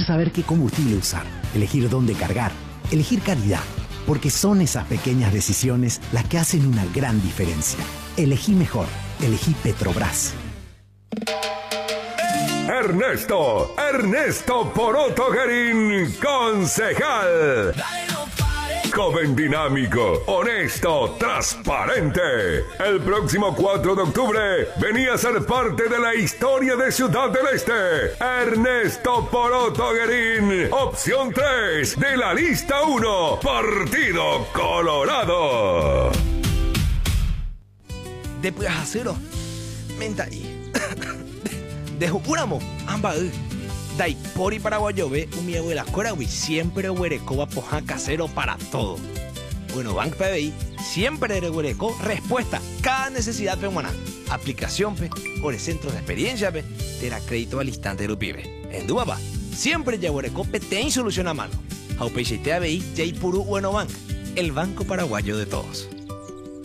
elegir saber qué combustible usar, elegir dónde cargar, elegir calidad, porque son esas pequeñas decisiones las que hacen una gran diferencia. Elegí mejor, elegí Petrobras. Ernesto Poroto Guerín, concejal. Joven dinámico, honesto, transparente. El próximo 4 de octubre venía a ser parte de la historia de Ciudad del Este. Ernesto Poroto Guerín, opción 3 de la lista 1, Partido Colorado. Después a cero, menta y de Jupuramo, Ambaú. Dai pori paraguayo ve un mi abuela corahui siempre huereco poja casero para todo. Bueno, Bank PBI siempre de huereco respuesta cada necesidad peruana. Aplicación pe, por centros de experiencia pe, te da crédito al instante de pibe. En Dubaba, siempre ya huereco pe te solución a mano. Aupeixe te ABI ya puru bueno bank, el banco paraguayo de todos.